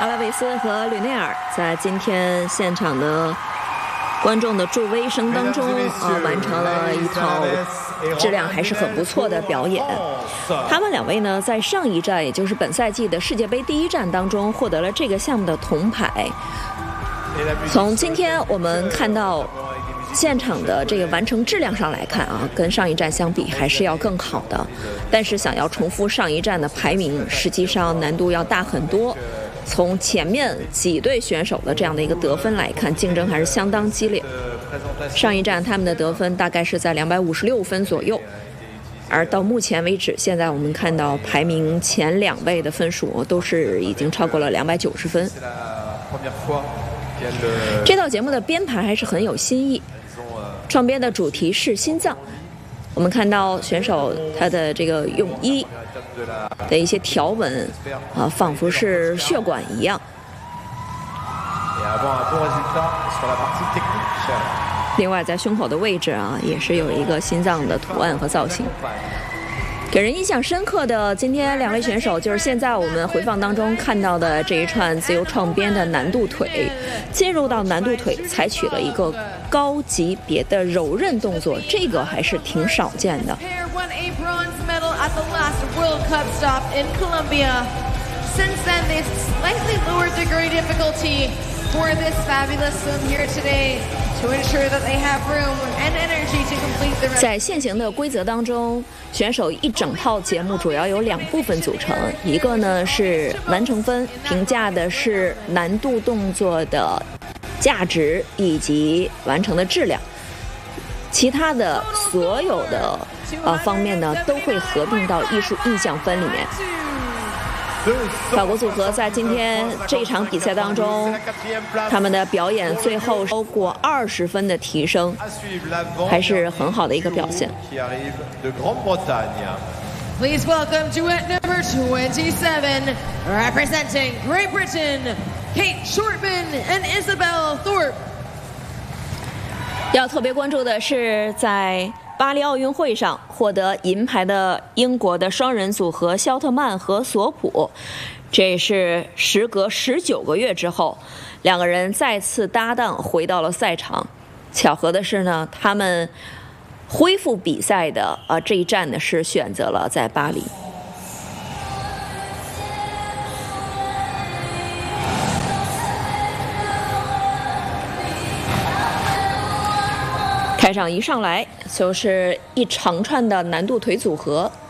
阿拉维斯和吕内尔在今天现场的观众的助威声当中完成了一套质量还是很不错的表演。他们两位呢，在上一站，也就是本赛季的世界杯第一站当中，获得了这个项目的铜牌。从今天我们看到现场的这个完成质量上来看跟上一站相比还是要更好的。但是想要重复上一站的排名，实际上难度要大很多。从前面几队选手的这样的一个得分来看，竞争还是相当激烈。上一站他们的得分大概是在256分左右，而到目前为止，现在我们看到排名前2位的分数都是已经超过了290分。这套节目的编排还是很有新意，创编的主题是心脏。我们看到选手他的这个泳衣的一些条纹仿佛是血管一样。另外在胸口的位置也是有一个心脏的图案和造型。给人印象深刻的今天2位选手，就是现在我们回放当中看到的这一串自由创编的难度腿。进入到难度腿，采取了一个高级别的柔韧动作，这个还是挺少见的。 For this fabulous swim here today to ensure that they have room and energy to complete the rest. 在现行的规则当中，选手一整套节目主要由2部分组成，一个呢是完成分，评价的是难度动作的价值以及完成的质量，其他的所有的方面呢都会合并到艺术印象分里面。法国组合在今天这一场比赛当中，他们的表演最后超过20分的提升，还是很好的一个表现。 Please welcome duet number 27, representing Great Britain, Kate Shortman and Isabel Thorpe. 要特别关注的是，在巴黎奥运会上获得银牌的英国的双人组合肖特曼和索普，这是时隔19个月之后，2个人再次搭档回到了赛场。巧合的是呢，他们恢复比赛的这一站呢是选择了在巴黎。开场一上来就是一长串的难度腿组合，